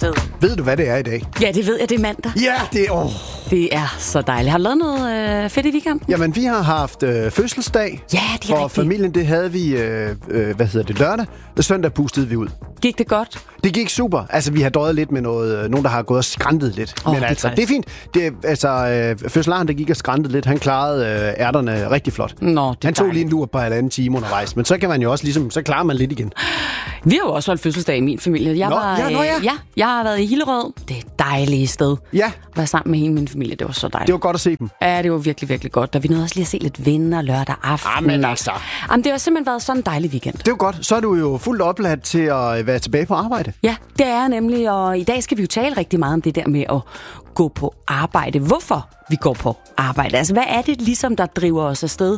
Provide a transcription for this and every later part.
sted. Ved du, hvad det er i dag? Ja, det ved jeg, det er mandag. Ja, det er... Det er så dejligt. Har du lavet noget fedt i weekenden? Jamen, vi har haft fødselsdag. Ja, det er for rigtigt. familien, det havde vi, lørdag. Søndag pustede vi ud. Gik det godt? Det gik super. Altså, vi har døjet lidt med nogen, der har gået og skræntet lidt. Men altså, det er fint. Fødselaren, der gik og skræntet lidt, han klarede ærterne rigtig flot. Nå, han tog lige en lur på 1,5 time undervejs, men så kan man jo også ligesom, så klarer man lidt igen. Vi har jo også holdt fødselsdag i min familie. Jeg har været i Hillerød. Det er et dejligt sted. Ja. Være sammen med hele min familie, det var så dejligt. Det var godt at se dem. Ja, det var virkelig, virkelig godt. Og vi nåede også lige at se lidt venner lørdag aften. Jamen altså. Jamen, det har simpelthen været sådan en dejlig weekend. Det var godt. Så er du jo fuldt opladt til at være tilbage på arbejde. Ja, det er nemlig, og i dag skal vi jo tale rigtig meget om det der med at gå på arbejde. Hvorfor vi går på arbejde? Altså, hvad er det ligesom, der driver os afsted?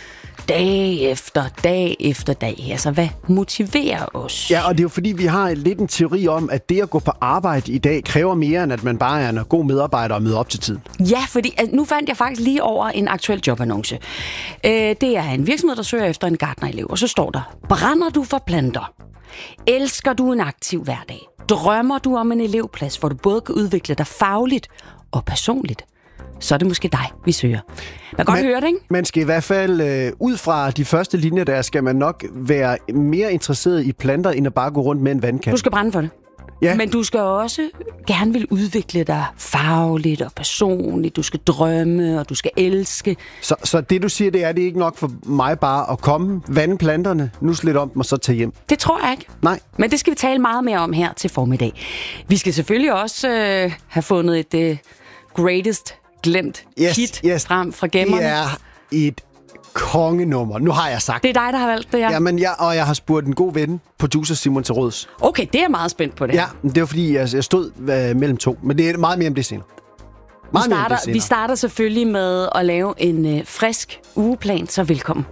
Dag efter dag. Altså, hvad motiverer os? Ja, og det er jo fordi, vi har lidt en teori om, at det at gå på arbejde i dag kræver mere, end at man bare er en god medarbejder og møder op til tiden. Ja, fordi nu fandt jeg faktisk lige over en aktuel jobannonce. Det er en virksomhed, der søger efter en gartnerelev, og så står der: brænder du for planter? Elsker du en aktiv hverdag? Drømmer du om en elevplads, hvor du både kan udvikle dig fagligt og personligt? Så er det måske dig, vi søger. Man kan godt høre det, ikke? Man skal i hvert fald, ud fra de første linjer der, skal man nok være mere interesseret i planter, end at bare gå rundt med en vandkande. Du skal brænde for det. Ja. Men du skal også gerne vil udvikle dig fagligt og personligt. Du skal drømme, og du skal elske. Så det, du siger, det er ikke nok for mig bare at komme, vande planterne, nusle lidt om dem og så tage hjem? Det tror jeg ikke. Nej. Men det skal vi tale meget mere om her til formiddag. Vi skal selvfølgelig også have fundet et greatest glemt hit frem fra gemmerne. Det er et kongenummer. Nu har jeg sagt. Det er dig, der har valgt det, ja. Jamen, jeg har spurgt en god ven, producer Simon til råds. Okay, det er jeg meget spændt på det. Ja, det var fordi, jeg stod mellem to. Men det er meget mere om det senere. Vi starter selvfølgelig med at lave en frisk ugeplan, så velkommen.